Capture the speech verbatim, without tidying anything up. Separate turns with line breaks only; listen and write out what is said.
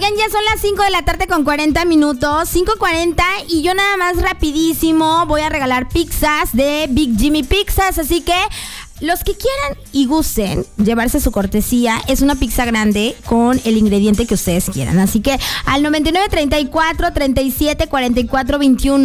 Oigan, ya son las cinco de la tarde con cuarenta minutos, cinco cuarenta, y yo nada más rapidísimo voy a regalar pizzas de Big Jimmy Pizzas, así que los que quieran y gusten llevarse su cortesía, es una pizza grande con el ingrediente que ustedes quieran. Así que al noventa y nueve treinta y cuatro treinta y siete cuarenta y cuatro veintiuno